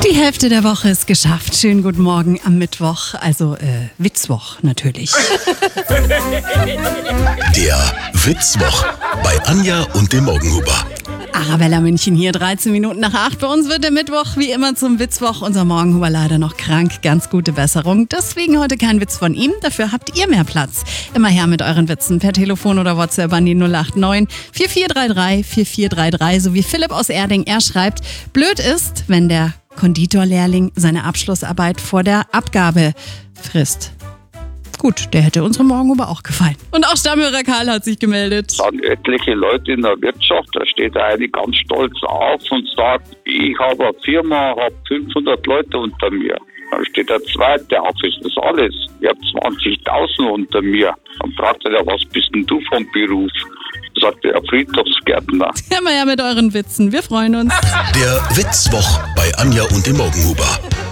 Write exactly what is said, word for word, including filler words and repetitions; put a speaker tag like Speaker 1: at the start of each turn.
Speaker 1: Die Hälfte der Woche ist geschafft. Schönen guten Morgen am Mittwoch, also äh, Witzwoch natürlich.
Speaker 2: Der Witzwoch bei Anja und dem Morgenhuber.
Speaker 1: Arabella München hier, dreizehn Minuten nach acht. Bei uns wird der Mittwoch wie immer zum Witzwoch. Unser Morgenhuber leider noch krank. Ganz gute Besserung. Deswegen heute kein Witz von ihm. Dafür habt ihr mehr Platz. Immer her mit euren Witzen per Telefon oder WhatsApp an die null acht neun vier vier drei drei vier vier drei drei. So wie Philipp aus Erding. Er schreibt, blöd ist, wenn der Konditorlehrling seine Abschlussarbeit vor der Abgabe frisst. Gut, der hätte unserem Morgenhuber auch gefallen. Und auch Stammhörer Karl hat sich gemeldet.
Speaker 3: Dann etliche Leute in der Wirtschaft, da steht der eine ganz stolz auf und sagt, ich habe eine Firma, habe fünfhundert Leute unter mir. Dann steht der zweite auf, ist das alles? Ich habe zwanzigtausend unter mir. Dann fragt er, was bist denn du vom Beruf? Sagt der Friedhofsgärtner.
Speaker 1: Immer ja mit euren Witzen, wir freuen uns.
Speaker 2: Der Witzwoch bei Anja und dem Morgenhuber.